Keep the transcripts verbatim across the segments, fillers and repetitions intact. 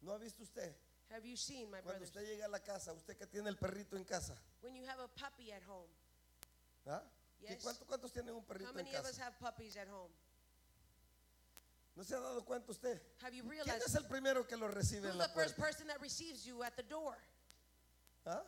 ¿No ha visto usted? Have you seen, my Cuando brothers, usted llega a la casa, usted que tiene el perrito en casa, when you have a puppy at home? ¿ah? ¿Y Yes. cuánto- ¿Cuántos tienen un How perrito en many of us casa? have puppies at home? ¿No se ha dado cuenta usted? Have you ¿Quién realized es el primero que lo recibe who's en the la first puerta? person that receives you at the door? ¿Ah?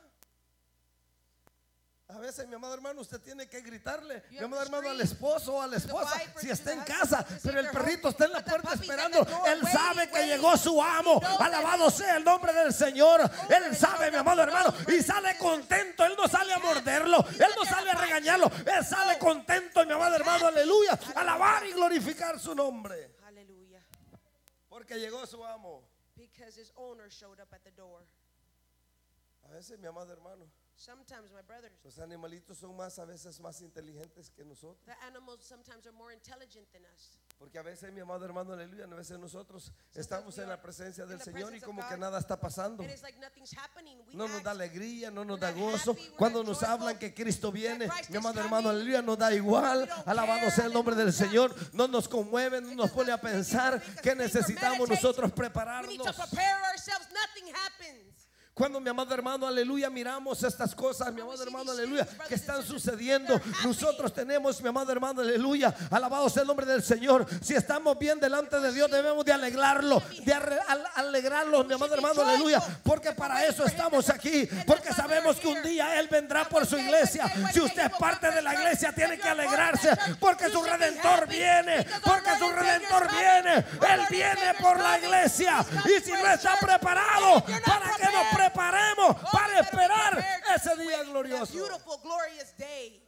A veces, mi amado hermano, usted tiene que gritarle, You mi amado have to hermano, al scream esposo o a la to the esposa, wife or si to está the en husband casa, to receive pero el their perrito home. está en la But the puerta puppy's at esperando. the door Él waiting, sabe que waiting. llegó su amo. He knows Alabado sea el nombre del Señor. Él sabe, mi amado hermano, y sale contento. Él no sale a morderlo, él no sale a regañarlo. Él sale contento, mi amado hermano, aleluya, alabar y glorificar su nombre. Hallelujah. Porque llegó su amo. Because his owner showed up at the door. A veces, mi amado hermano, Sometimes, my brothers, los animalitos son más, a veces más inteligentes que nosotros. the animals sometimes are more intelligent than us. Porque a veces, mi amado hermano, aleluya, a veces nosotros estamos we en la are presencia in del the Señor y presence of como God, que nada está pasando. And it's like nothing's happening. We No nos act, da alegría, no nos We're da not gozo. happy, we're Cuando not nos joyful, hablan que Cristo viene, Christ mi is amado hermano, coming. aleluya, nos da igual. We don't Alabado care, sea el nombre del aleluya. Señor. No nos conmueve, no nos pone a pensar que necesitamos nosotros we need to prepararnos. prepare ourselves. Nothing happens. Cuando, mi amado hermano, aleluya, miramos estas cosas, mi amado hermano, aleluya, que están sucediendo, nosotros tenemos, mi amado hermano, aleluya, alabado sea el nombre del Señor. Si estamos bien delante de Dios, debemos de alegrarlo, de arre- al- alegrarlo, mi amado hermano, aleluya, porque para eso estamos aquí, porque sabemos que un día Él vendrá por su iglesia. Si usted es parte de la iglesia, tiene que alegrarse, porque su Redentor viene, porque su Redentor viene. Él viene por la iglesia, y si no está preparado, para que nos preparemos para esperar ese día glorioso. Beautiful, glorious day.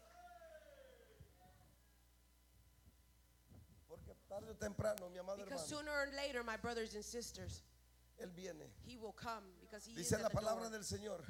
Porque tarde o temprano, mi amado Because hermano, sooner or later, my brothers and sisters, Él viene. he will come because he is Dice at la the palabra door. del Señor,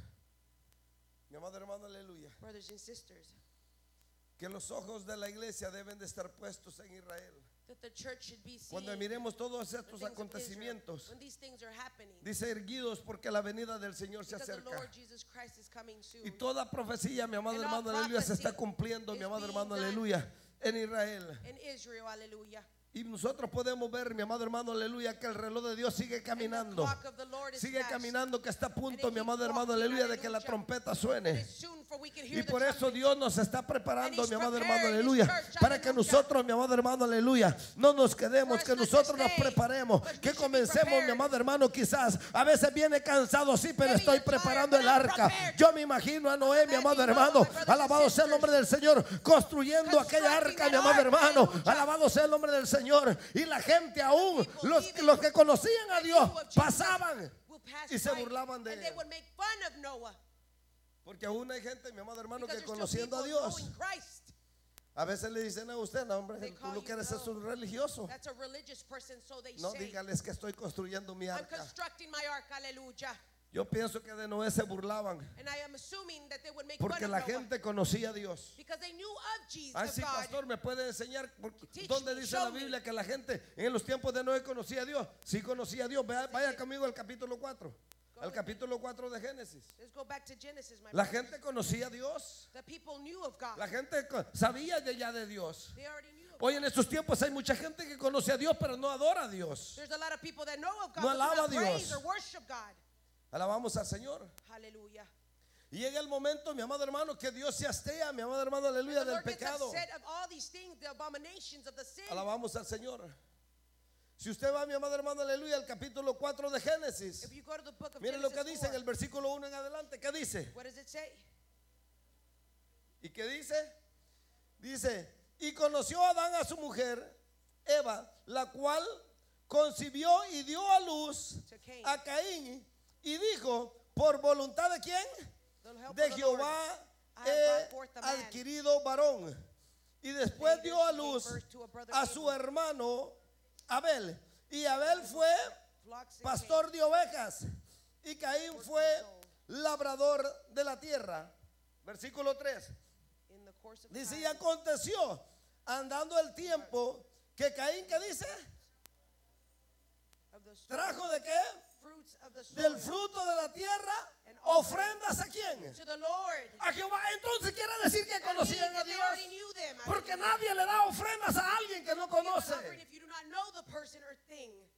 mi amado hermano, aleluya, Brothers and sisters, que los ojos de la iglesia deben de estar puestos en Israel. that the church should be seeing Cuando miremos todos the estos things of Israel, acontecimientos, when these things are happening, dice erguidos porque la venida del Señor se because the acerca. Lord Jesus Christ is coming soon. Y toda profecía, mi amado And all hermano, aleluya, se está prophecy cumpliendo, mi is amado being hermano, done. aleluya, en Israel. In Israel, hallelujah. Y nosotros podemos ver, mi amado hermano, aleluya, que el reloj de Dios sigue And the caminando. clock of the Lord is Sigue fast. caminando, que está a punto, And mi it amado keeps hermano, walking, aleluya, de que la hallelujah. trompeta It suene. is soon, for we can hear Y the por eso trumpet. Dios nos está And preparando, he's mi amado preparing hermano, his aleluya, church, para que hallelujah. nosotros, mi amado hermano, aleluya, no nos quedemos, For que us not to nosotros nos stay, preparemos, but we que should be comencemos, mi prepared. amado hermano, quizás a veces viene cansado, sí, pero Maybe estoy you're tired, preparando but el I'm arca. prepared. Yo me imagino a Noé, mi Imagine amado Noah, hermano, my brothers and alabado sea el nombre del Señor, construyendo aquella Constructing arca, mi that amado ark, hermano, hallelujah. alabado sea el nombre del Señor. Y la gente aún, People, los, even los que conocían a the Dios, people of Jesus pasaban will pass y se by, burlaban de and they él. would make fun of Noah. Porque aún hay gente, mi amado hermano, Because que there's still conociendo a people Dios, knowing Christ. a veces le dicen a usted, no, hombre, They tú call lo you, que eres es no. un religioso. That's a religious person, so they No, say. dígales que estoy construyendo mi I'm arca. constructing my ark, hallelujah. Yo pienso que de Noé se burlaban, And I am assuming that they would make porque fun la of Noah. gente conocía a Dios. Because they knew of Jesus, Ah, of sí, God. pastor, ¿me puede enseñar por- Teach dónde me, dice show la me. Biblia que la gente en los tiempos de Noé conocía a Dios? Sí conocía a Dios. Vaya, vaya conmigo al capítulo cuatro. Go Al with capítulo cuatro de Génesis. Let's go back to Genesis, my La brothers. gente conocía a Dios. The people knew of God. La gente co- sabía de ya de Dios. They already knew of Hoy God. en estos tiempos hay mucha gente que conoce a Dios, pero no adora a Dios. There's a lot of people that know of God, No but do alaba not a Dios. praise or worship God. Alabamos al Señor. Hallelujah. Y llega el momento, mi amado hermano, que Dios se hastea, mi amado hermano, aleluya, And the del Lord gets pecado. upset of all these things, the abominations of the sin. Alabamos al Señor. Si usted va, mi amado hermano, aleluya, al capítulo cuatro de Génesis, If you go to the book of miren lo Genesis que dice en four, el versículo uno en adelante. ¿Qué dice? what does it say? ¿Y qué dice? Dice, y conoció Adán a su mujer, Eva, la cual concibió y dio a luz To Cain. a Caín, y dijo, ¿por voluntad de quién? The help De of the Lord, Jehová I have he brought forth a man. adquirido varón. Y después Later dio she a gave luz birth to a brother a su Abel. hermano Abel. Y Abel fue Flocks and pastor de ovejas. Y Caín Worked fue his soul. labrador de la tierra. Versículo tres. cane. In the course of Dice, y time, aconteció, andando el tiempo, que Caín, ¿qué dice? of the soil, ¿Trajo de qué? fruits of the soil, Del fruto de la tierra, and offering ofrendas a quién? to the Lord. A Jehová. Entonces quiere decir que That conocían means a that they Dios. already knew them. I Porque mean, nadie le da ofrendas a alguien que no you give an conoce. offering if you do not know the person or thing.